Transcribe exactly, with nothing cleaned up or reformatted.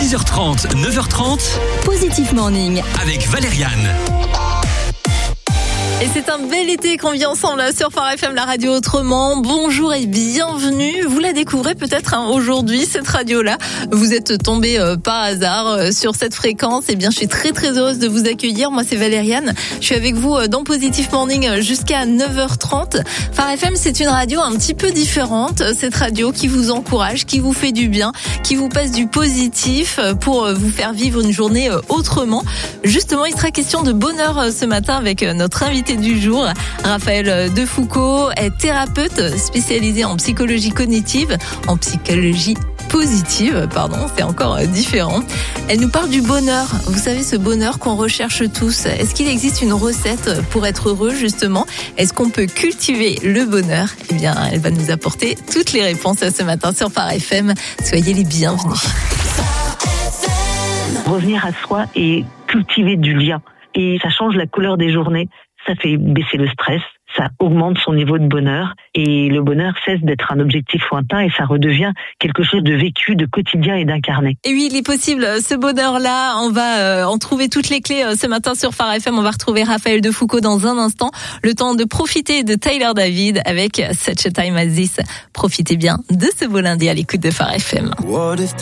six heures trente, neuf heures trente. Positif Morning. Avec Valériane. Et c'est un bel été qu'on vit ensemble là, sur Phare F M, la radio autrement. Bonjour et bienvenue. Vous la découvrez peut-être hein, aujourd'hui, cette radio-là. Vous êtes tombé euh, par hasard euh, sur cette fréquence. Eh bien, je suis très très heureuse de vous accueillir. Moi, c'est Valériane. Je suis avec vous euh, dans Positif Morning euh, jusqu'à neuf heures trente. Phare F M, c'est une radio un petit peu différente. Cette radio qui vous encourage, qui vous fait du bien, qui vous passe du positif euh, pour euh, vous faire vivre une journée euh, autrement. Justement, il sera question de bonheur euh, ce matin avec euh, notre invité du jour. Raphaël Defoucault est thérapeute spécialisé en psychologie cognitive, en psychologie positive, pardon, c'est encore différent. Elle nous parle du bonheur. Vous savez, ce bonheur qu'on recherche tous. Est-ce qu'il existe une recette pour être heureux, justement? Est-ce qu'on peut cultiver le bonheur? Eh bien, elle va nous apporter toutes les réponses ce matin sur Phare F M. Soyez les bienvenus. Revenir à soi et cultiver du lien. Et ça change la couleur des journées. Ça fait baisser le stress, ça augmente son niveau de bonheur et le bonheur cesse d'être un objectif lointain et ça redevient quelque chose de vécu, de quotidien et d'incarné. Et oui, il est possible, ce bonheur-là, on va euh, en trouver toutes les clés euh, ce matin sur Phare F M. On va retrouver Raphaël Defoucault dans un instant. Le temps de profiter de Tyler David avec Such a Time as This. Profitez bien de ce beau lundi à l'écoute de Phare F M.